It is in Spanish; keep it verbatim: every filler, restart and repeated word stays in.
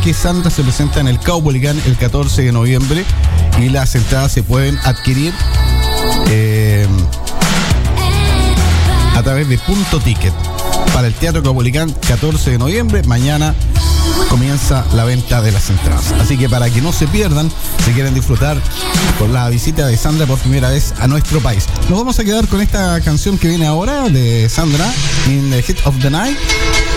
que Sandra se presenta en el Caupolicán el catorce de noviembre y las entradas se pueden adquirir eh, a través de Punto Ticket. Para el Teatro Caupolicán, catorce de noviembre, mañana comienza la venta de las entradas. Así que para que no se pierdan, si quieren disfrutar con la visita de Sandra por primera vez a nuestro país. Nos vamos a quedar con esta canción que viene ahora de Sandra, In the Heat of the Night.